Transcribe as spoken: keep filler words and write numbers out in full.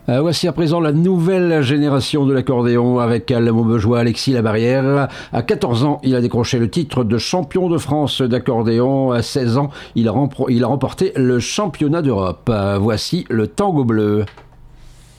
Euh, voici à présent la nouvelle génération de l'accordéon avec le Maubeugeois Alexis Labarrière. À quatorze ans, il a décroché le titre de champion de France d'accordéon. À seize ans, il a, rempro- il a remporté le championnat d'Europe. Euh, voici le Tango Bleu.